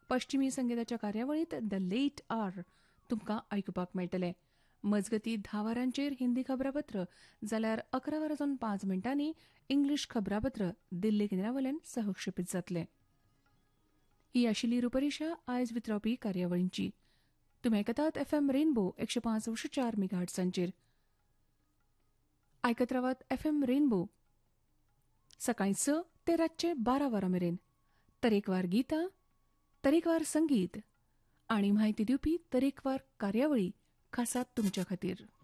पश्चिमी संगीताच्या कार्यावळींत द लेट आर तुमकां आयकुपाक मेळटलें. मजगतीं 10 वरांचेर हिंदी खबरापत्र जाल्यार 11:05 इंग्लीश खबरापत्र दिल्ली केंद्रावयल्यान सहक्षेपीत जातलें. ही आशिल्ली रुपरेषा आयज वितरावपी कार्यावळींची. तुमी आयकतात FM रेनबो 105.4 मेगाहर्ट्झांचेर. आयकत रावात FM रेनबो सकाळीं 6 ते रातचे 12 वरां मेरेन. तरेकवार गितां, तरेकवार संगीत आनी म्हायती दिवपी तरेकवार कार्यावळी खासात तुमच्या खातीर.